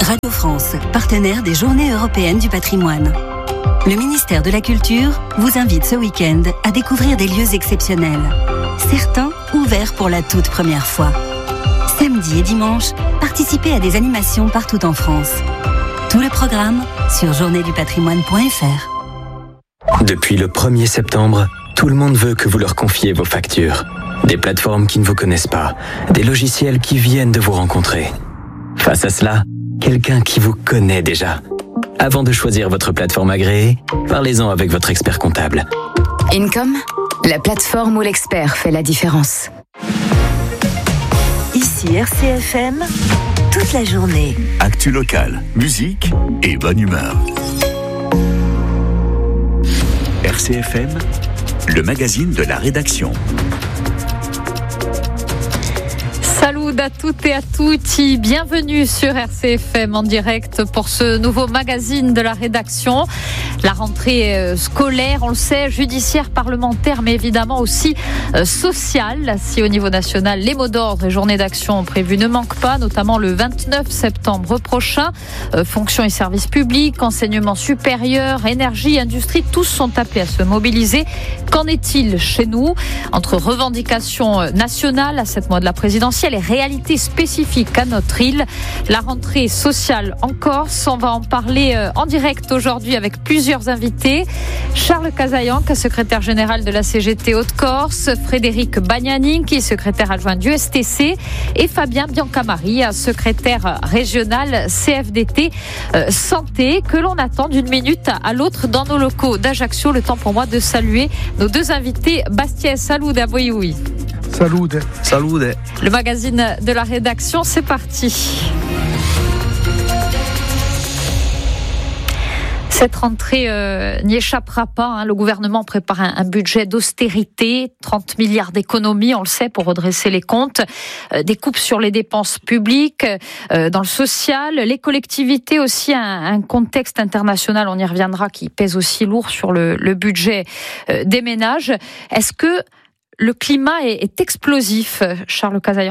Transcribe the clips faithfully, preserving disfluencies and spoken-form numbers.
Radio France, partenaire des Journées européennes du patrimoine. Le ministère de la Culture vous invite ce week-end à découvrir des lieux exceptionnels. Certains ouverts pour la toute première fois. Samedi et dimanche, participez à des animations partout en France. Tout le programme sur journée du patrimoine point f r. Depuis le premier septembre, tout le monde veut que vous leur confiez vos factures. Des plateformes qui ne vous connaissent pas, des logiciels qui viennent de vous rencontrer. Face à cela, quelqu'un qui vous connaît déjà. Avant de choisir votre plateforme agréée, parlez-en avec votre expert comptable. Income, la plateforme où l'expert fait la différence. Ici R C F M, toute la journée. Actu locale, musique et bonne humeur. R C F M, le magazine de la rédaction. Salut à toutes et à tutti, bienvenue sur R C F M en direct pour ce nouveau magazine de la rédaction. La rentrée scolaire, on le sait, judiciaire, parlementaire, mais évidemment aussi sociale. Si au niveau national, les mots d'ordre et journées d'action prévues ne manquent pas, notamment le vingt-neuf septembre prochain. Fonctions et services publics, enseignement supérieur, énergie, industrie, tous sont appelés à se mobiliser. Qu'en est-il chez nous ? Entre revendications nationales à sept mois de la présidentielle et réalités spécifiques à notre île, la rentrée sociale en Corse, on va en parler en direct aujourd'hui avec plusieurs invités. Charles Casaillanca, secrétaire général de la C G T Haute-Corse, Frédéric Bagnanin, qui est secrétaire adjoint du S T C, et Fabien Biancamari, secrétaire régional C F D T euh, Santé, que l'on attend d'une minute à l'autre dans nos locaux d'Ajaccio. Le temps pour moi de saluer nos deux invités. Bastien, salut d'Aboyoui. Salut. Salut. Le magazine de la rédaction, c'est parti. Cette rentrée euh, n'y échappera pas. Hein. Le gouvernement prépare un, un budget d'austérité, trente milliards d'économies, on le sait, pour redresser les comptes. Euh, des coupes sur les dépenses publiques, euh, dans le social. Les collectivités aussi, un, un contexte international, on y reviendra, qui pèse aussi lourd sur le, le budget euh, des ménages. Est-ce que le climat est, est explosif, Charles Casaillanca ?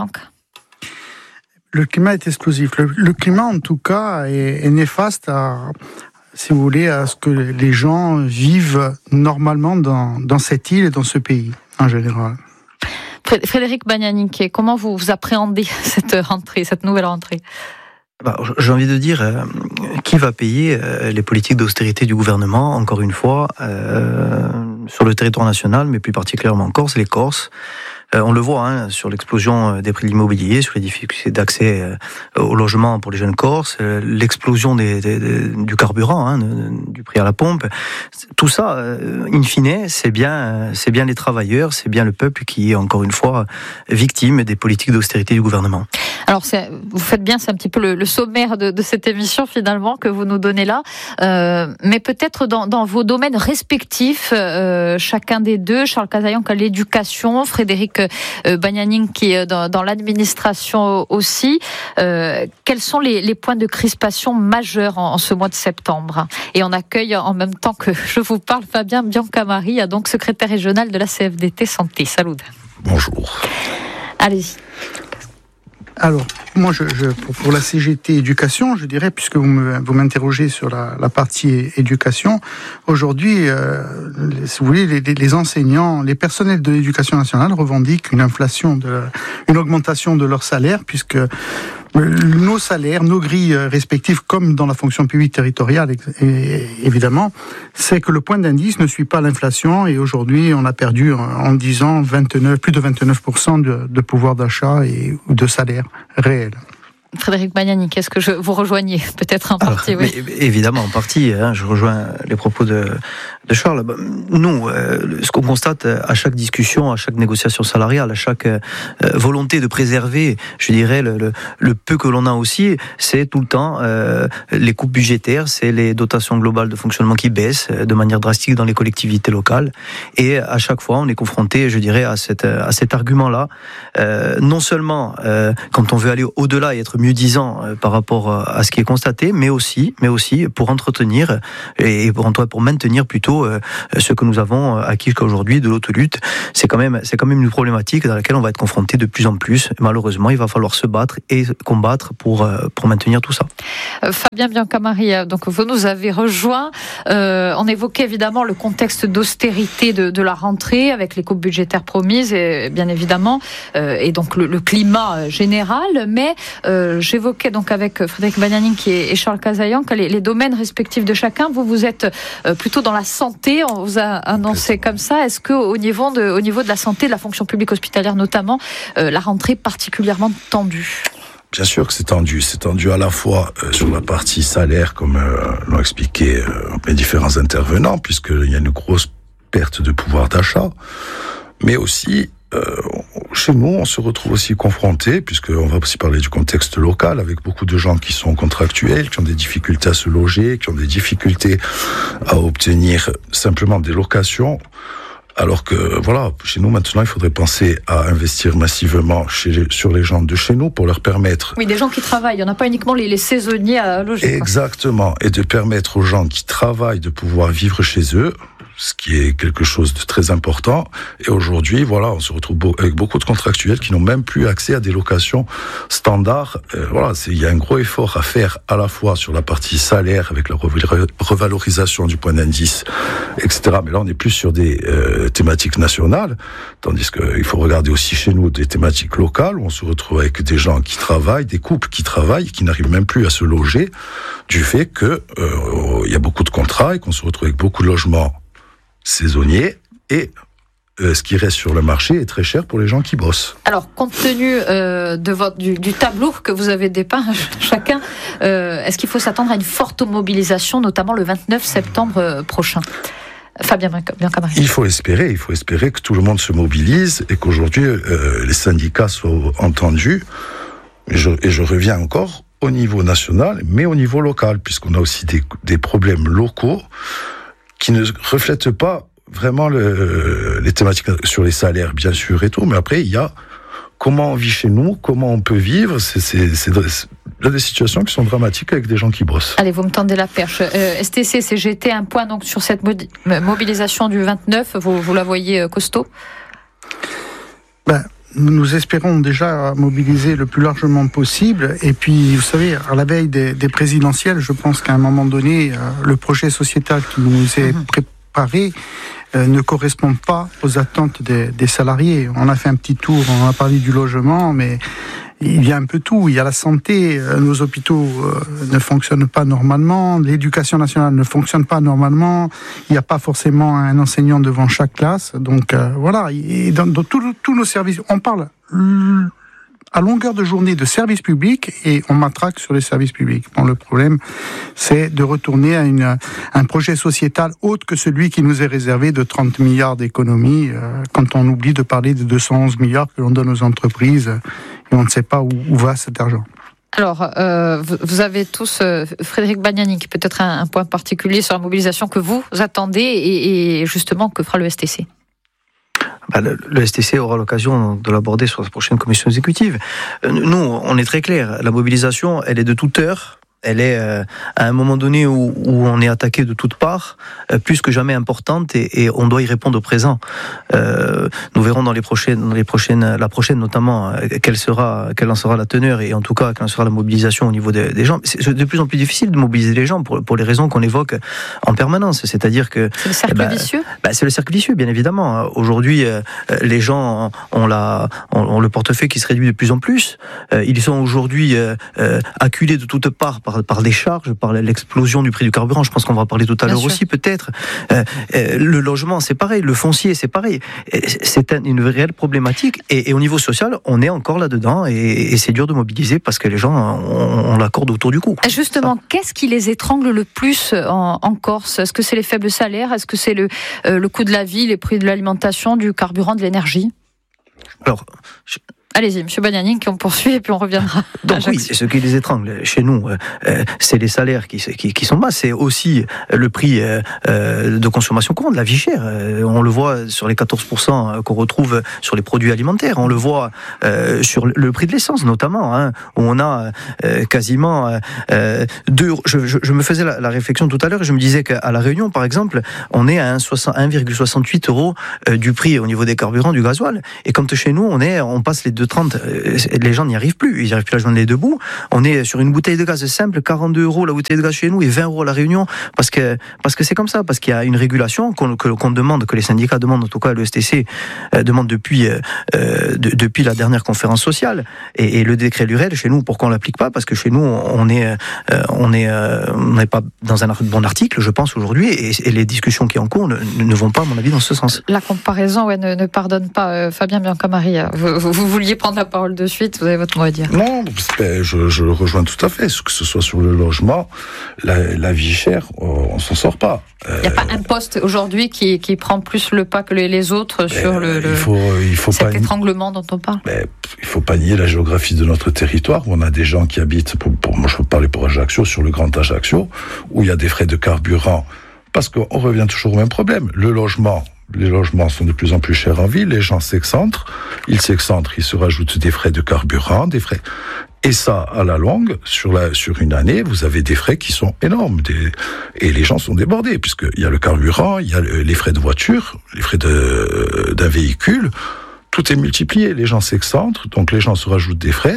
Le climat est explosif. Le, le climat, en tout cas, est, est néfaste à... si vous voulez, à ce que les gens vivent normalement dans, dans cette île et dans ce pays, en général. Frédéric Bagnanin, comment vous, vous appréhendez cette rentrée, cette nouvelle rentrée ? Bah, j'ai envie de dire, euh, qui va payer euh, les politiques d'austérité du gouvernement, encore une fois, euh, sur le territoire national, mais plus particulièrement en Corse, les Corses. Euh, on le voit hein, sur l'explosion des prix de l'immobilier, sur les difficultés d'accès euh, au logement pour les jeunes Corses, euh, l'explosion des, des, des, du carburant, hein, du prix à la pompe. Tout ça, euh, in fine, c'est bien, c'est bien les travailleurs, c'est bien le peuple qui est encore une fois victime des politiques d'austérité du gouvernement. Alors, c'est, vous faites bien, c'est un petit peu le, le sommaire de, de cette émission finalement que vous nous donnez là, euh, mais peut-être dans, dans vos domaines respectifs, euh, chacun des deux, Charles Casaillanca, l'éducation, Frédéric euh, Bagnanin qui est dans, dans l'administration aussi. Euh, quels sont les, les points de crispation majeurs en, en ce mois de septembre ? Et on accueille en même temps que je vous parle Fabien Biancamari, donc secrétaire régional de la C F D T Santé. Salut. Bonjour. Allez-y. Alors, moi, je, je, pour, pour la C G T éducation, je dirais, puisque vous, me, vous m'interrogez sur la, la partie éducation, aujourd'hui, euh, les, si vous voulez, les, les enseignants, les personnels de l'éducation nationale revendiquent une inflation, de, une augmentation de leur salaire, puisque nos salaires, nos grilles respectives, comme dans la fonction publique territoriale, évidemment, c'est que le point d'indice ne suit pas l'inflation, et aujourd'hui, on a perdu en dix ans vingt-neuf, plus de vingt-neuf pour cent de, de pouvoir d'achat et de salaire réel. Frédéric Bagnanin, est-ce que je vous rejoignez peut-être en partie? Alors, oui. Évidemment, en partie. Hein, je rejoins les propos de, de Charles. Nous, euh, ce qu'on constate à chaque discussion, à chaque négociation salariale, à chaque euh, volonté de préserver, je dirais, le, le, le peu que l'on a aussi, c'est tout le temps euh, les coupes budgétaires, c'est les dotations globales de fonctionnement qui baissent de manière drastique dans les collectivités locales. Et à chaque fois, on est confronté, je dirais, à, cette, à cet argument-là. Euh, non seulement euh, quand on veut aller au-delà et être mieux disant par rapport à ce qui est constaté, mais aussi, mais aussi pour entretenir et pour, pour maintenir plutôt niveau euh, ce que nous avons acquis jusqu'à aujourd'hui de l'autolutte. C'est quand même, c'est quand même une problématique dans laquelle on va être confronté de plus en plus. Malheureusement, il va falloir se battre et combattre pour, euh, pour maintenir tout ça. Euh, Fabien Biancamarie, donc vous nous avez rejoint. Euh, on évoquait évidemment le contexte d'austérité de, de la rentrée avec les coupes budgétaires promises, et, bien évidemment, euh, et donc le, le climat général. Mais euh, j'évoquais donc avec Frédéric Bagnaninck et Charles Casaillant que les, les domaines respectifs de chacun. Vous, vous êtes euh, plutôt dans la santé. On vous a annoncé comme ça. Est-ce que au niveau de, au niveau de la santé, de la fonction publique hospitalière notamment, euh, la rentrée est particulièrement tendue? Bien sûr que c'est tendu. C'est tendu à la fois euh, sur la partie salaire, comme euh, l'ont expliqué euh, les différents intervenants, puisqu'il y a une grosse perte de pouvoir d'achat, mais aussi euh, chez nous, on se retrouve aussi confronté, puisqu'on va aussi parler du contexte local, avec beaucoup de gens qui sont contractuels, qui ont des difficultés à se loger, qui ont des difficultés à obtenir simplement des locations. Alors que, voilà, chez nous, maintenant, il faudrait penser à investir massivement chez, sur les gens de chez nous pour leur permettre... Oui, des gens qui travaillent. Il n'y en a pas uniquement les, les saisonniers à loger. Exactement. Quoi. Et de permettre aux gens qui travaillent de pouvoir vivre chez eux, ce qui est quelque chose de très important. Et aujourd'hui, voilà, on se retrouve avec beaucoup de contractuels qui n'ont même plus accès à des locations standards. Euh, voilà, c'est, il y a un gros effort à faire à la fois sur la partie salaire avec la revalorisation du point d'indice, et cetera. Mais là, on est plus sur des euh, thématiques nationales, tandis qu'il faut regarder aussi chez nous des thématiques locales où on se retrouve avec des gens qui travaillent, des couples qui travaillent, qui n'arrivent même plus à se loger du fait que euh, il y a beaucoup de contrats et qu'on se retrouve avec beaucoup de logements saisonnier et euh, ce qui reste sur le marché est très cher pour les gens qui bossent. Alors, compte tenu euh, de votre, du, du tableau que vous avez dépeint chacun, euh, est-ce qu'il faut s'attendre à une forte mobilisation, notamment le vingt-neuf septembre prochain ? Fabien Biancamarie. Il faut espérer, il faut espérer que tout le monde se mobilise et qu'aujourd'hui euh, les syndicats soient entendus. Et je, et je reviens encore au niveau national, mais au niveau local, puisqu'on a aussi des, des problèmes locaux qui ne reflètent pas vraiment le, les thématiques sur les salaires, bien sûr, et tout, mais après, il y a comment on vit chez nous, comment on peut vivre, c'est, c'est, c'est, c'est là des situations qui sont dramatiques avec des gens qui bossent. Allez, vous me tendez la perche. Euh, S T C, C G T, un point donc sur cette modi- mobilisation du vingt-neuf, vous, vous la voyez costaud ? Ben, nous espérons déjà mobiliser le plus largement possible. Et puis, vous savez, à la veille des, des présidentielles, je pense qu'à un moment donné, euh, le projet sociétal qui nous est mmh. préparé euh, ne correspond pas aux attentes des, des salariés. On a fait un petit tour, on a parlé du logement, mais il y a un peu tout. Il y a la santé, nos hôpitaux ne fonctionnent pas normalement, l'éducation nationale ne fonctionne pas normalement, il n'y a pas forcément un enseignant devant chaque classe. Donc euh, voilà, et dans, dans tous nos services, on parle à longueur de journée de services publics et on matraque sur les services publics. Bon, le problème, c'est de retourner à une, un projet sociétal autre que celui qui nous est réservé de trente milliards d'économies, euh, quand on oublie de parler de deux cent onze milliards que l'on donne aux entreprises et on ne sait pas où, où va cet argent. Alors, euh, vous avez tous, euh, Frédéric Bagnaninck, peut-être un, un point particulier sur la mobilisation que vous attendez et, et justement que fera le S T C. Bah, le, le S T C aura l'occasion de l'aborder sur la prochaine commission exécutive. Nous, on est très clair, la mobilisation, elle est de toute heure. Elle est euh, à un moment donné où, où on est attaqué de toutes parts, euh, plus que jamais importante, et, et on doit y répondre au présent. Euh, nous verrons dans les prochaines, dans les prochaines, la prochaine notamment, euh, quelle sera, quelle en sera la teneur, et en tout cas quelle en sera la mobilisation au niveau des, des gens. C'est de plus en plus difficile de mobiliser les gens pour, pour les raisons qu'on évoque en permanence. C'est-à-dire que c'est le cercle bah, vicieux. Bah, c'est le cercle vicieux, bien évidemment. Aujourd'hui, euh, les gens ont, la, ont, ont le portefeuille qui se réduit de plus en plus. Euh, ils sont aujourd'hui euh, euh, acculés de toutes parts. Par, par des charges, par l'explosion du prix du carburant, je pense qu'on va en parler tout à Bien l'heure sûr. Aussi peut-être. Euh, euh, le logement, c'est pareil, le foncier, c'est pareil. C'est un, une réelle problématique et, et au niveau social, on est encore là-dedans et, et c'est dur de mobiliser parce que les gens, on, on l'accorde autour du cou. Justement, ça. Qu'est-ce qui les étrangle le plus en, en Corse ? Est-ce que c'est les faibles salaires ? Est-ce que c'est le, euh, le coût de la vie, les prix de l'alimentation, du carburant, de l'énergie ? Alors, je... Allez-y, Monsieur Bagnanik, on poursuit et puis on reviendra. Donc oui, c'est ce qui les étrangle chez nous. Euh, c'est les salaires qui, qui, qui sont bas, c'est aussi le prix euh, de consommation courante, la vie chère. Euh, on le voit sur les quatorze pour cent qu'on retrouve sur les produits alimentaires. On le voit euh, sur le prix de l'essence notamment, hein, où on a euh, quasiment euh, deux. Je, je, je me faisais la, la réflexion tout à l'heure et je me disais qu'à La Réunion, par exemple, on est à un virgule soixante-huit euros euh, du prix au niveau des carburants, du gasoil. Et quand chez nous, on est, on passe les deux trente, les gens n'y arrivent plus, ils n'arrivent plus à joindre les deux bouts. On est sur une bouteille de gaz simple, quarante-deux euros la bouteille de gaz chez nous et vingt euros à La Réunion, parce que parce que c'est comme ça, parce qu'il y a une régulation qu'on, que, qu'on demande, que les syndicats demandent, en tout cas le S T C euh, demande depuis euh, de, depuis la dernière conférence sociale et, et le décret Lurel chez nous, pourquoi on l'applique pas? Parce que chez nous on est euh, on est euh, on n'est pas dans un bon article, je pense aujourd'hui, et, et les discussions qui en cours ne, ne vont pas, à mon avis, dans ce sens. La comparaison, ouais, ne, ne pardonne pas, euh, Fabien Biancamari. Vous, vous, vous vouliez prendre la parole de suite, vous avez votre mot à dire. Non, je, je rejoins tout à fait. Que ce soit sur le logement, la, la vie chère, on s'en sort pas. Il n'y a pas un poste aujourd'hui qui, qui prend plus le pas que les, les autres sur le, le il faut, il faut cet pas étranglement dont on parle. Mais il ne faut pas nier la géographie de notre territoire, où on a des gens qui habitent, pour, pour, moi je peux parler pour Ajaccio, sur le Grand Ajaccio, où il y a des frais de carburant, parce qu'on revient toujours au même problème. Le logement, les logements sont de plus en plus chers en ville, les gens s'excentrent, ils s'excentrent, ils se rajoutent des frais de carburant, des frais... Et ça, à la longue, sur, la, sur une année, vous avez des frais qui sont énormes. Des, et les gens sont débordés, puisqu'il y a le carburant, il y a les frais de voiture, les frais de, d'un véhicule. Tout est multiplié. Les gens s'excentrent, donc les gens se rajoutent des frais.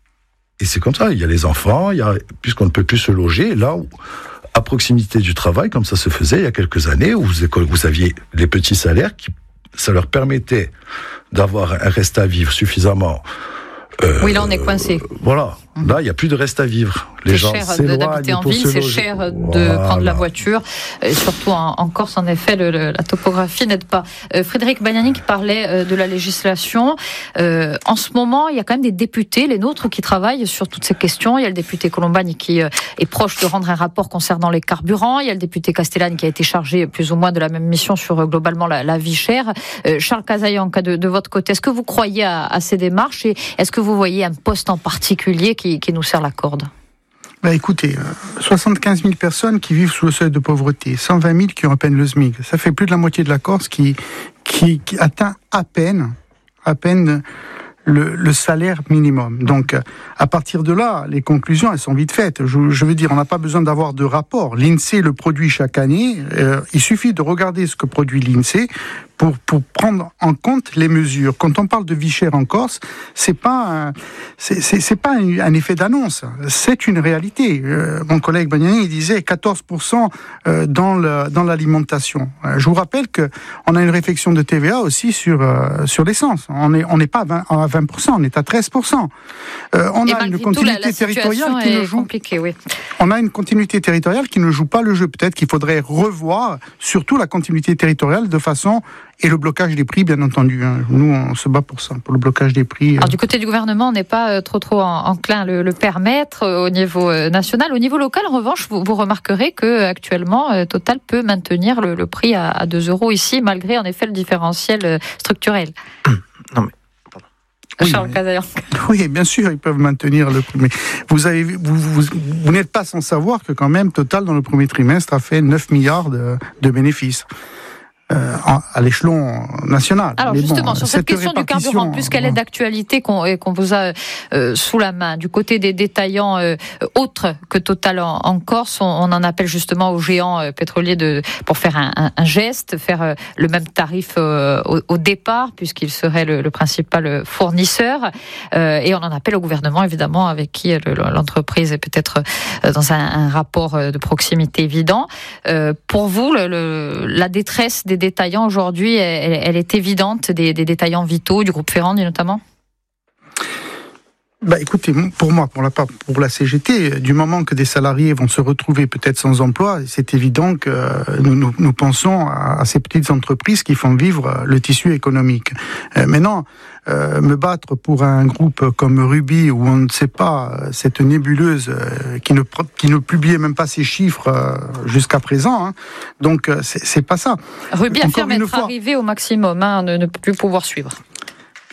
Et c'est comme ça. Il y a les enfants, il y a, puisqu'on ne peut plus se loger, là où, à proximité du travail, comme ça se faisait il y a quelques années, où vous, vous aviez les petits salaires, qui, ça leur permettait d'avoir un reste à vivre suffisamment. Euh, oui, là on est coincé. Euh, voilà, là il n'y a plus de reste à vivre. Les c'est gens cher d'habiter en ville, c'est cher de voilà. prendre la voiture, et surtout en, en Corse, en effet, le, le, la topographie n'aide pas. Euh, Frédéric Bagnanik parlait euh, de la législation. Euh, en ce moment, il y a quand même des députés, les nôtres, qui travaillent sur toutes ces questions. Il y a le député Colombani qui euh, est proche de rendre un rapport concernant les carburants. Il y a le député Castellane qui a été chargé plus ou moins de la même mission sur euh, globalement la, la vie chère. Euh, Charles Casaillanca, de, de votre côté, est-ce que vous croyez à, à ces démarches et est-ce que vous voyez un poste en particulier qui, qui nous serre la corde? Bah écoutez, euh, soixante-quinze mille personnes qui vivent sous le seuil de pauvreté, cent vingt mille qui ont à peine le SMIC. Ça fait plus de la moitié de la Corse qui, qui, qui atteint à peine, à peine le, le salaire minimum. Donc, à partir de là, les conclusions, elles sont vite faites. Je, je veux dire, on n'a pas besoin d'avoir de rapport. L'INSEE le produit chaque année. Euh, il suffit de regarder ce que produit l'INSEE pour, pour prendre en compte les mesures. Quand on parle de vie chère en Corse, c'est pas un, c'est, c'est, c'est pas un, un effet d'annonce, c'est une réalité. Euh, mon collègue Bagnanik disait quatorze pour cent dans, le, dans l'alimentation. Euh, je vous rappelle que on a une réflexion de T V A aussi sur, euh, sur l'essence. On n'est on n'est pas à vingt pour cent, on est à treize pour cent. Euh, on Et a une continuité tout, la, la territoriale qui ne joue. Oui. On a une continuité territoriale qui ne joue pas le jeu. Peut-être qu'il faudrait revoir surtout la continuité territoriale de façon. Et le blocage des prix, bien entendu. Nous, on se bat pour ça, pour le blocage des prix. Alors, du côté du gouvernement, on n'est pas trop, trop enclin à le, le permettre au niveau national. Au niveau local, en revanche, vous, vous remarquerez qu'actuellement, Total peut maintenir le, le prix à, à deux euros ici, malgré, en effet, le différentiel structurel. Non, mais... Oui, Charles Casaillanca. Oui, bien sûr, ils peuvent maintenir le prix. Mais vous, avez, vous, vous, vous n'êtes pas sans savoir que, quand même, Total, dans le premier trimestre, a fait neuf milliards de, de bénéfices. Euh, à l'échelon national. Alors mais justement, bon, sur cette, cette question du carburant, puisqu'elle est d'actualité, qu'on, qu'on vous a euh, sous la main, du côté des détaillants euh, autres que Total en, en Corse, on, on en appelle justement aux géants euh, pétroliers de, pour faire un, un, un geste, faire euh, le même tarif euh, au, au départ, puisqu'il serait le, le principal fournisseur, euh, et on en appelle au gouvernement, évidemment, avec qui le, l'entreprise est peut-être dans un, un rapport de proximité évident. Euh, pour vous, le, le, la détresse des détaillants aujourd'hui, elle, elle est évidente, des, des détaillants vitaux, du groupe Ferrandi notamment? Bah, écoutez, pour moi, pour la, pour la C G T, du moment que des salariés vont se retrouver peut-être sans emploi, c'est évident que nous, nous, nous pensons à, à ces petites entreprises qui font vivre le tissu économique. Euh, maintenant, euh, me battre pour un groupe comme Ruby, où on ne sait pas, cette nébuleuse euh, qui, ne, qui ne publiait même pas ses chiffres euh, jusqu'à présent, hein, donc c'est, c'est pas ça. Ruby affirme être fois, arrivé au maximum, hein, ne, ne plus pouvoir suivre.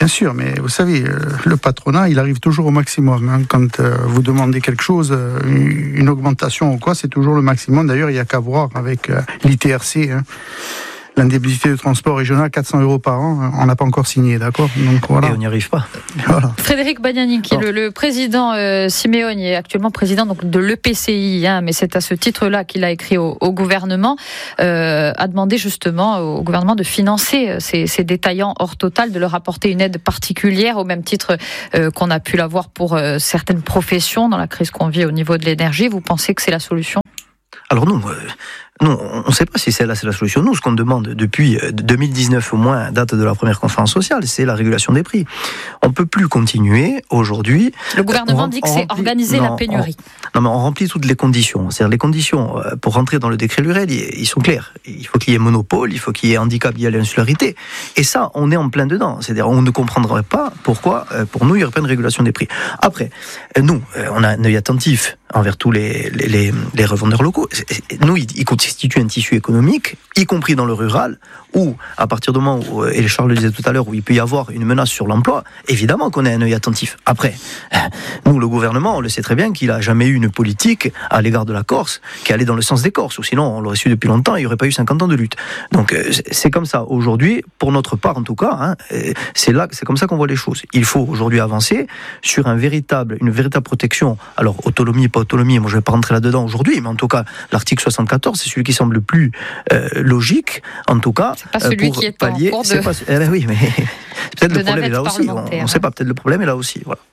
Bien sûr, mais vous savez, le patronat, il arrive toujours au maximum. Hein. Quand euh, vous demandez quelque chose, une augmentation ou quoi, c'est toujours le maximum. D'ailleurs, il n'y a qu'à voir avec euh, l'I T R C. Hein. L'indemnité de transport régional, quatre cents euros par an, on n'a pas encore signé, d'accord ? Donc voilà. Et on n'y arrive pas. Voilà. Frédéric Bagnani, qui est le, le président euh, Siméon, il est actuellement président donc, de l'E P C I, hein, mais c'est à ce titre-là qu'il a écrit au, au gouvernement, euh, a demandé justement au gouvernement de financer ces, ces détaillants hors total, de leur apporter une aide particulière, au même titre euh, qu'on a pu l'avoir pour euh, certaines professions dans la crise qu'on vit au niveau de l'énergie. Vous pensez que c'est la solution ? Alors non, euh, non, on ne sait pas si celle-là c'est la solution. Nous, ce qu'on demande depuis deux mille dix-neuf au moins, date de la première conférence sociale, c'est la régulation des prix. On ne peut plus continuer aujourd'hui. Le gouvernement on, dit que on c'est remplit, organiser non, la pénurie. On, non, mais on remplit toutes les conditions. C'est-à-dire les conditions pour rentrer dans le décret Lurel, ils sont clairs. Il faut qu'il y ait monopole, il faut qu'il y ait handicap lié à l'insularité. Et ça, on est en plein dedans. C'est-à-dire on ne comprendrait pas pourquoi, pour nous, il n'y aurait pas une régulation des prix. Après, nous, on a un œil attentif envers tous les, les, les, les revendeurs locaux. Nous, ils constituent un tissu économique, y compris dans le rural, où, à partir du moment où, et Charles le disait tout à l'heure, où il peut y avoir une menace sur l'emploi, évidemment qu'on a un œil attentif. Après, nous, le gouvernement, on le sait très bien qu'il n'a jamais eu une politique à l'égard de la Corse qui allait dans le sens des Corses, ou sinon on l'aurait su depuis longtemps, il n'y aurait pas eu cinquante ans de lutte. Donc c'est comme ça. Aujourd'hui, pour notre part en tout cas, hein, c'est là, c'est comme ça qu'on voit les choses. Il faut aujourd'hui avancer sur un véritable, une véritable protection. Alors autonomie, pas autonomie, moi je ne vais pas rentrer là-dedans aujourd'hui, mais en tout cas, l'article soixante-quatorze, c'est celui qui semble le plus euh, logique, en tout cas, c'est pas celui pour qui est pallier. En cours de... c'est pas, eh ben oui, mais peut-être le problème est là aussi. On ne sait pas, peut-être le problème est là aussi. Voilà.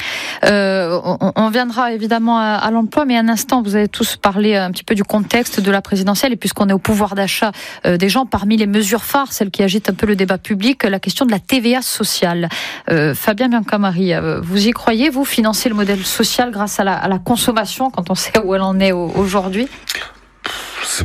Euh, on, on viendra évidemment à, à l'emploi, mais un instant, vous avez tous parlé un petit peu du contexte de la présidentielle, et puisqu'on est au pouvoir d'achat euh, des gens, parmi les mesures phares, celles qui agitent un peu le débat public, la question de la T V A sociale. Euh, Fabien Biancamari, vous y croyez, vous, financer le modèle social grâce à la, à la consommation, quand on sait où elle en est aujourd'hui ? C'est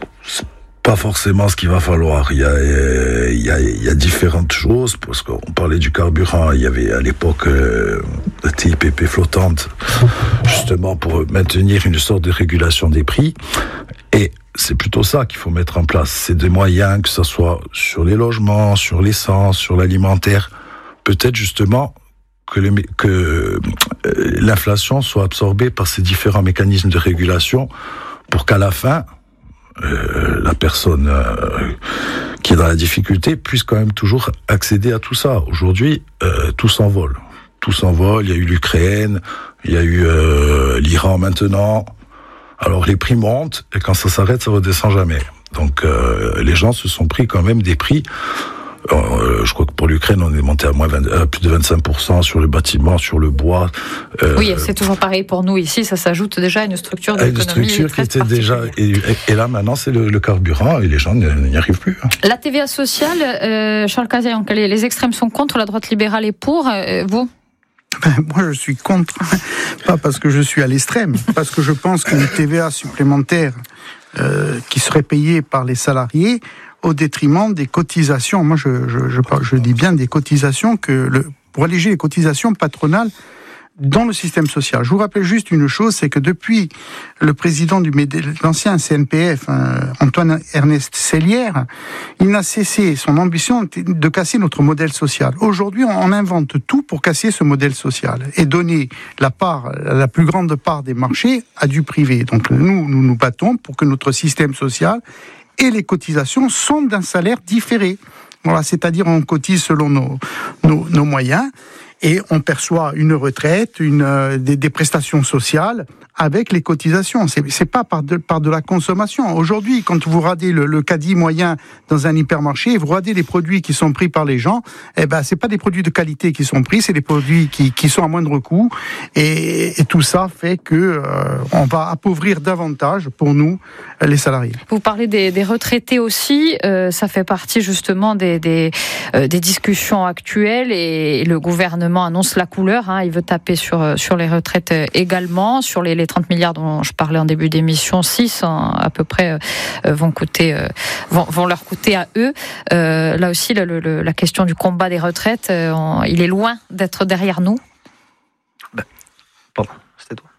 pas forcément ce qu'il va falloir. Il y a, il y a, il y a différentes choses, parce qu'on parlait du carburant. Il y avait à l'époque euh, la T I P P flottante, justement pour maintenir une sorte de régulation des prix. Et c'est plutôt ça qu'il faut mettre en place. C'est des moyens, que ce soit sur les logements, sur l'essence, sur l'alimentaire. Peut-être justement que, les, que euh, l'inflation soit absorbée par ces différents mécanismes de régulation pour qu'à la fin, Euh, la personne euh, qui est dans la difficulté puisse quand même toujours accéder à tout ça. Aujourd'hui, euh, tout s'envole. Tout s'envole. Il y a eu l'Ukraine, il y a eu euh, l'Iran maintenant. Alors les prix montent et quand ça s'arrête, ça redescend jamais. Donc euh, les gens se sont pris quand même des prix. Euh, je crois que pour l'Ukraine, on est monté à moins vingt, à plus de vingt-cinq pour cent sur le bâtiment, sur le bois. Euh, oui, c'est toujours pareil pour nous ici. Ça s'ajoute déjà à une structure de l'économie. Une structure qui était déjà. Et, et là, maintenant, c'est le, le carburant et les gens n'y arrivent plus. La T V A sociale, euh, Charles Cazayant, les extrêmes sont contre, la droite libérale est pour. Euh, vous ? Ben, moi, je suis contre. Pas parce que je suis à l'extrême, parce que je pense qu'une T V A supplémentaire euh, qui serait payée par les salariés au détriment des cotisations. Moi, je, je, je, je dis bien des cotisations que le, pour alléger les cotisations patronales dans le système social. Je vous rappelle juste une chose, c'est que depuis le président du l'ancien C N P F, euh, Antoine Ernest Sellière, il n'a cessé son ambition de casser notre modèle social. Aujourd'hui, on invente tout pour casser ce modèle social et donner la part, la plus grande part des marchés à du privé. Donc nous, nous nous battons pour que notre système social et les cotisations sont d'un salaire différé. Voilà, c'est-à-dire on cotise selon nos, nos, nos moyens et on perçoit une retraite, une, euh, des, des prestations sociales avec les cotisations. C'est, c'est pas par de, par de la consommation. Aujourd'hui, quand vous radez le, le caddie moyen dans un hypermarché, vous radez les produits qui sont pris par les gens, eh ben, c'est pas des produits de qualité qui sont pris, c'est des produits qui, qui sont à moindre coût. Et, et tout ça fait que euh, on va appauvrir davantage pour nous les salariés. Vous parlez des, des retraités aussi. Euh, ça fait partie justement des, des, euh, des discussions actuelles et le gouvernement annonce la couleur. Hein, il veut taper sur, sur les retraites également, sur les, les trente milliards dont je parlais en début d'émission, six hein, à peu près euh, vont coûter, euh, vont, vont leur coûter à eux. Euh, là aussi, le, le, la question du combat des retraites, euh, on, il est loin d'être derrière nous. Ben, pardon, c'était toi.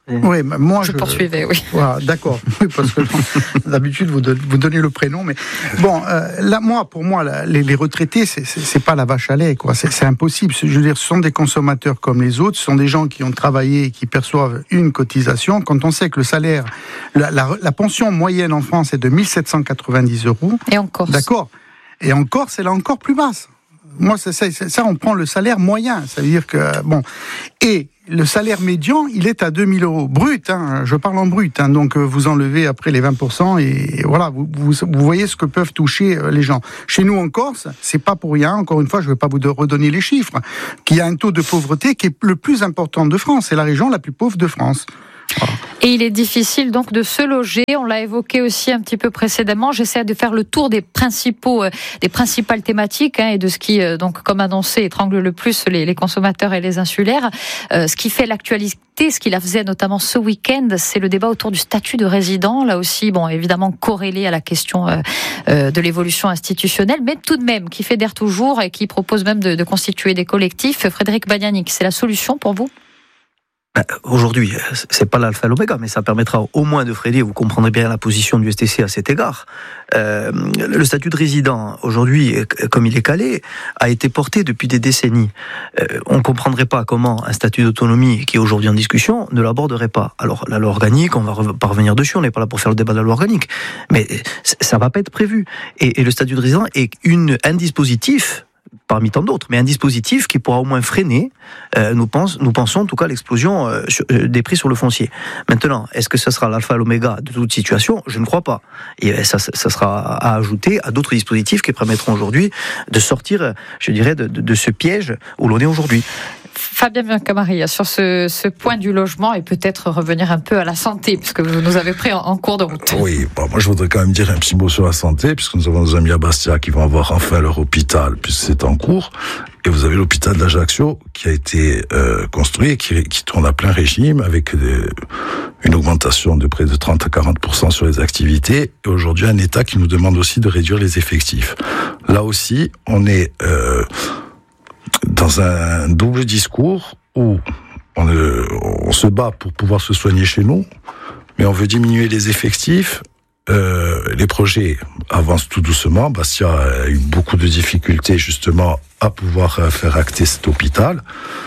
Oui, mais moi je, je poursuivais, oui. Voilà, d'accord. Oui, parce que d'habitude vous, don, vous donnez le prénom, mais bon, euh, là, moi, pour moi, là, les, les retraités, c'est, c'est, c'est pas la vache à lait, quoi. C'est, c'est impossible. Je veux dire, ce sont des consommateurs comme les autres. Ce sont des gens qui ont travaillé et qui perçoivent une cotisation. Quand on sait que le salaire, la, la, la pension moyenne en France est de mille sept cent quatre-vingt-dix euros. Et en Corse. D'accord. Et en Corse, elle est encore plus basse. Moi, c'est ça, c'est ça, on prend le salaire moyen. Ça veut dire que, bon. Et le salaire médian, il est à deux mille euros. Brut, hein, je parle en brut. Hein, donc, vous enlevez après les vingt pour cent et voilà, vous, vous, vous voyez ce que peuvent toucher les gens. Chez nous, en Corse, c'est pas pour rien. Encore une fois, je ne vais pas vous redonner les chiffres. Qu'il y a un taux de pauvreté qui est le plus important de France. C'est la région la plus pauvre de France. Voilà. Et il est difficile donc de se loger. On l'a évoqué aussi un petit peu précédemment. J'essaie de faire le tour des principaux, euh, des principales thématiques hein, et de ce qui, euh, donc, comme annoncé, étrangle le plus les, les consommateurs et les insulaires. Euh, ce qui fait l'actualité, ce qui la faisait notamment ce week-end, c'est le débat autour du statut de résident. Là aussi, bon, évidemment corrélé à la question euh, euh, de l'évolution institutionnelle, mais tout de même qui fédère toujours et qui propose même de, de constituer des collectifs. Frédéric Badianic, c'est la solution pour vous ? Aujourd'hui, c'est pas l'alpha et l'oméga, mais ça permettra au moins de freiner, vous comprendrez bien la position du S T C à cet égard. Euh, le statut de résident, aujourd'hui, comme il est calé, a été porté depuis des décennies. Euh, on ne comprendrait pas comment un statut d'autonomie qui est aujourd'hui en discussion ne l'aborderait pas. Alors, la loi organique, on va pas revenir dessus, on n'est pas là pour faire le débat de la loi organique, mais ça va pas être prévu. Et, et le statut de résident est une, un dispositif parmi tant d'autres, mais un dispositif qui pourra au moins freiner, euh, nous, pense, nous pensons en tout cas l'explosion euh, sur, euh, des prix sur le foncier. Maintenant, est-ce que ce sera l'alpha et l'oméga de toute situation ? Je ne crois pas. Et euh, ça, ça sera à ajouter à d'autres dispositifs qui permettront aujourd'hui de sortir, je dirais, de, de, de ce piège où l'on est aujourd'hui. Fabien Camari, sur ce, ce point du logement et peut-être revenir un peu à la santé, puisque vous nous avez pris en, en cours de route. Oui, bon, moi je voudrais quand même dire un petit mot sur la santé, puisque nous avons nos amis à Bastia qui vont avoir enfin leur hôpital, puisque c'est en cours. Et vous avez l'hôpital d'Ajaccio qui a été euh, construit et qui, qui tourne à plein régime avec des, une augmentation de près de trente à quarante pour cent sur les activités. Et aujourd'hui, un État qui nous demande aussi de réduire les effectifs. Là aussi, on est euh, dans un double discours où on, euh, on se bat pour pouvoir se soigner chez nous, mais on veut diminuer les effectifs. Euh, les projets avancent tout doucement. Bastia a eu beaucoup de difficultés justement à pouvoir faire acter cet hôpital.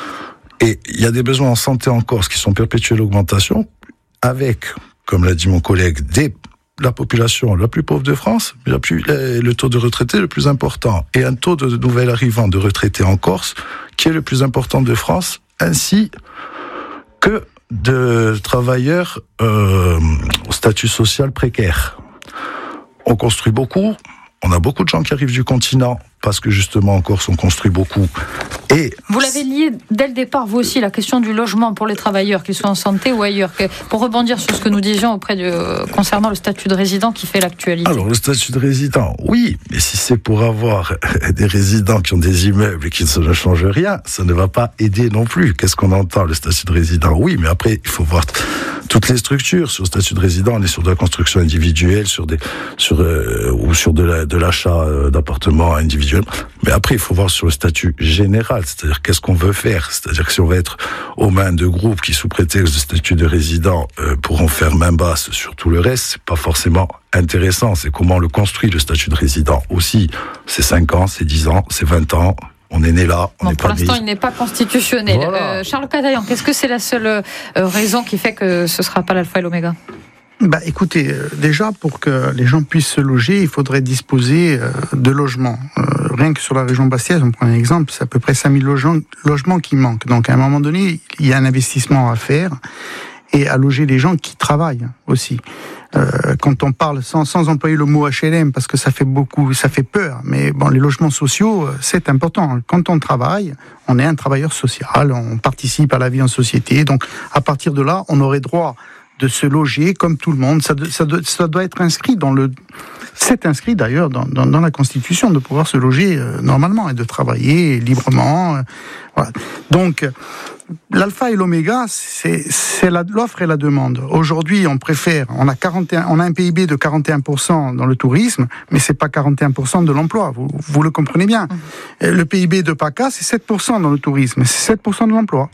Et il y a des besoins en santé en Corse qui sont perpétuels d'augmentation, avec, comme l'a dit mon collègue, des, la population la plus pauvre de France, la plus, le taux de retraités le plus important, et un taux de nouvel arrivant de retraités en Corse qui est le plus important de France, ainsi que de travailleurs euh, au statut social précaire. On construit beaucoup, on a beaucoup de gens qui arrivent du continent, parce que justement en Corse on construit beaucoup. Et vous l'avez lié dès le départ, vous aussi, la question du logement pour les travailleurs, qu'ils soient en santé ou ailleurs. Pour rebondir sur ce que nous disions auprès de, concernant le statut de résident qui fait l'actualité. Alors le statut de résident, oui, mais si c'est pour avoir des résidents qui ont des immeubles et qui ne changent rien, ça ne va pas aider non plus. Qu'est-ce qu'on entend, le statut de résident ? Oui, mais après il faut voir toutes les structures. Sur le statut de résident, on est sur de la construction individuelle, sur des, sur euh, ou sur de, la, de l'achat d'appartements individuels. Mais après, il faut voir sur le statut général, c'est-à-dire qu'est-ce qu'on veut faire. C'est-à-dire que si on va être aux mains de groupes qui, sous prétexte de statut de résident, euh, pourront faire main basse sur tout le reste, c'est pas forcément intéressant. C'est comment on le construit, le statut de résident. Aussi, c'est cinq ans, c'est dix ans, c'est vingt ans. On est né là, on bon, n'est pour pas l'instant, né. il n'est pas constitutionnel. Voilà. Euh, Charles Cadayan, qu'est-ce que c'est la seule euh, raison qui fait que ce ne sera pas l'alpha et l'oméga ? Bah, écoutez, euh, déjà, pour que les gens puissent se loger, il faudrait disposer euh, de logements. Euh, rien que sur la région bastiaise, on prend un exemple, c'est à peu près cinq mille logements, logements qui manquent. Donc, à un moment donné, il y a un investissement à faire et à loger les gens qui travaillent aussi. Euh, quand on parle, sans, sans employer le mot H L M, parce que ça fait beaucoup, ça fait peur, mais bon, les logements sociaux, c'est important. Quand on travaille, on est un travailleur social, on participe à la vie en société, donc à partir de là, on aurait droit de se loger comme tout le monde. Ça, ça, ça doit être inscrit dans le... C'est inscrit d'ailleurs dans, dans, dans la Constitution de pouvoir se loger euh, normalement et de travailler librement. Euh, voilà. Donc, l'alpha et l'oméga, c'est, c'est la, l'offre et la demande. Aujourd'hui, on préfère, on a, quarante et un, on a un P I B de quarante et un pour cent dans le tourisme, mais c'est pas quarante et un pour cent de l'emploi. Vous, vous le comprenez bien. Mmh. Le P I B de PACA, c'est sept pour cent dans le tourisme, c'est sept pour cent de l'emploi.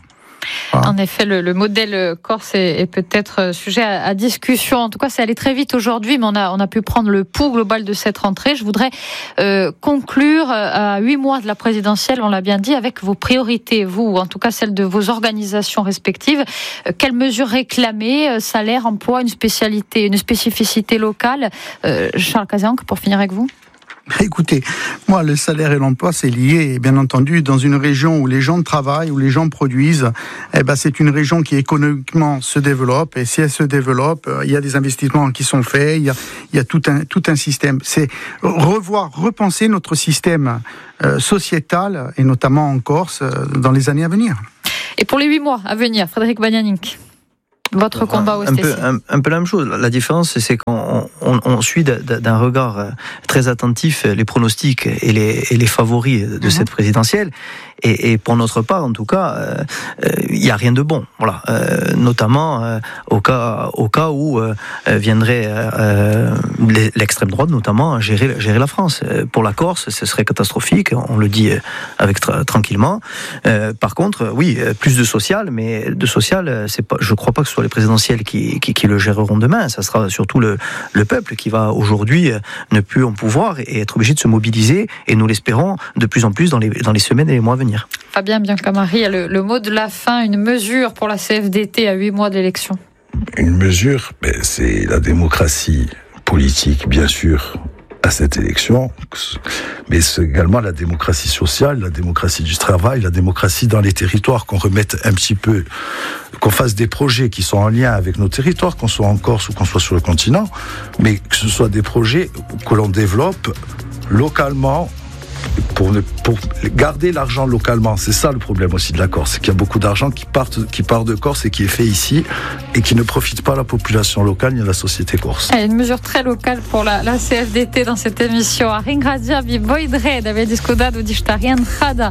Voilà. En effet, le, le modèle corse est, est peut-être sujet à, à discussion. En tout cas, c'est allé très vite aujourd'hui, mais on a, on a pu prendre le pouls global de cette rentrée. Je voudrais euh, conclure à huit mois de la présidentielle, on l'a bien dit, avec vos priorités, vous, ou en tout cas celles de vos organisations respectives. Euh, quelles mesures réclamer? Salaire, emploi, une spécialité, une spécificité locale. Euh, Charles Cazanque, pour finir avec vous. Écoutez, moi, le salaire et l'emploi, c'est lié, bien entendu, dans une région où les gens travaillent, où les gens produisent. Eh ben, c'est une région qui économiquement se développe. Et si elle se développe, il y a des investissements qui sont faits. Il y a, il y a tout un, tout un système. C'est revoir, repenser notre système euh, sociétal, et notamment en Corse, euh, dans les années à venir. Et pour les huit mois à venir, Frédéric Banianic, votre combat au S T C. Un peu, un, un peu la même chose. La différence, c'est qu'on on, on suit d'un regard très attentif les pronostics et les, et les favoris de mmh. cette présidentielle. Et, et pour notre part, en tout cas, il euh, n'y a rien de bon. Voilà. Euh, notamment euh, au cas au cas où euh, viendrait euh, l'extrême droite, notamment gérer gérer la France. Pour la Corse, ce serait catastrophique. On le dit avec tra- tranquillement. Euh, par contre, oui, plus de social, mais de social, c'est pas. Je crois pas que ce soit les présidentielles qui, qui, qui le géreront demain. Ça sera surtout le, le peuple qui va aujourd'hui ne plus en pouvoir et être obligé de se mobiliser. Et nous l'espérons de plus en plus dans les dans les semaines et les mois à venir. Fabien Biancamari, le, le mot de la fin, une mesure pour la C F D T à huit mois de l'élection. Une mesure, ben, c'est la démocratie politique, bien sûr, à cette élection, mais c'est également la démocratie sociale, la démocratie du travail, la démocratie dans les territoires, qu'on remette un petit peu, qu'on fasse des projets qui sont en lien avec nos territoires, qu'on soit en Corse ou qu'on soit sur le continent, mais que ce soit des projets que l'on développe localement, Pour, ne, pour garder l'argent localement. C'est ça le problème aussi de la Corse, c'est qu'il y a beaucoup d'argent qui part, qui part de Corse et qui est fait ici et qui ne profite pas à la population locale ni à la société corse. Et une mesure très locale pour la, la C F D T dans cette émission. A ringraziar vi voi tre d'aver discutato di sta rientrata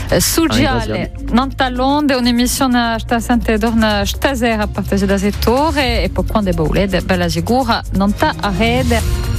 sociale Nantalonde, un'emissione sta sempre torna stasera a partire da settore e poi quando è baulede bella sicura non sta a rede.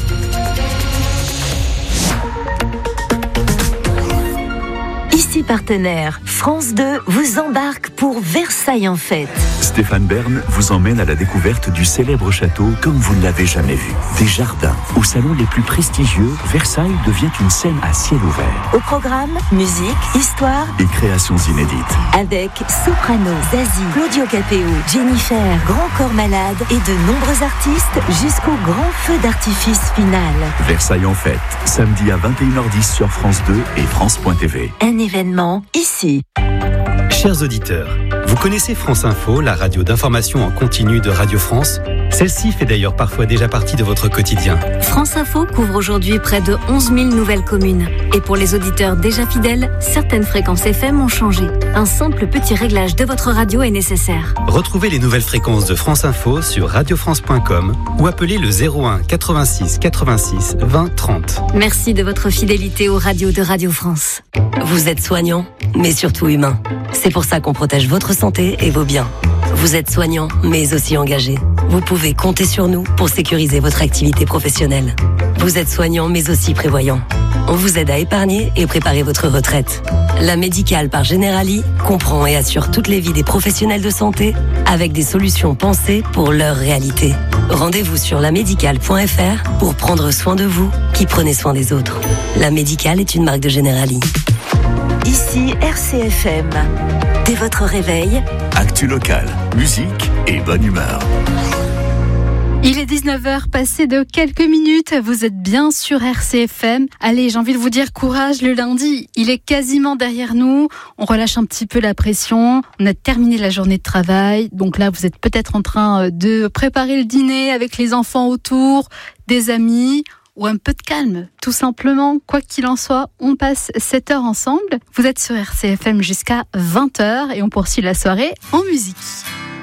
Ici partenaire, France deux vous embarque pour Versailles en fête. Stéphane Bern vous emmène à la découverte du célèbre château comme vous ne l'avez jamais vu. Des jardins, aux salons les plus prestigieux, Versailles devient une scène à ciel ouvert. Au programme, musique, histoire et créations inédites. Avec Soprano, Zazie, Claudio Capéo, Jennifer, Grand Corps Malade et de nombreux artistes jusqu'au grand feu d'artifice final. Versailles en fête, samedi à vingt et une heures dix sur France deux et France point T V. Un événement ici. Chers auditeurs, vous connaissez France Info, la radio d'information en continu de Radio France? Celle-ci fait d'ailleurs parfois déjà partie de votre quotidien. France Info couvre aujourd'hui près de onze mille nouvelles communes. Et pour les auditeurs déjà fidèles, certaines fréquences F M ont changé. Un simple petit réglage de votre radio est nécessaire. Retrouvez les nouvelles fréquences de France Info sur radio france point com ou appelez le zéro un quatre-vingt-six quatre-vingt-six vingt trente. Merci de votre fidélité aux radios de Radio France. Vous êtes soignant, mais surtout humain. C'est pour ça qu'on protège votre santé et vos biens. Vous êtes soignant, mais aussi engagé. Vous pouvez compter sur nous pour sécuriser votre activité professionnelle. Vous êtes soignant, mais aussi prévoyant. On vous aide à épargner et préparer votre retraite. La Médicale par Generali comprend et assure toutes les vies des professionnels de santé avec des solutions pensées pour leur réalité. Rendez-vous sur la médicale point f r pour prendre soin de vous qui prenez soin des autres. La Médicale est une marque de Generali. Ici R C F M. Dès votre réveil, actu locale, musique et bonne humeur. Il est dix-neuf heures passé de quelques minutes, vous êtes bien sur R C F M. Allez, j'ai envie de vous dire courage, le lundi, il est quasiment derrière nous. On relâche un petit peu la pression, on a terminé la journée de travail. Donc là, vous êtes peut-être en train de préparer le dîner avec les enfants autour, des amis ou un peu de calme, tout simplement. Quoi qu'il en soit, on passe sept heures ensemble. Vous êtes sur R C F M jusqu'à vingt heures et on poursuit la soirée en musique.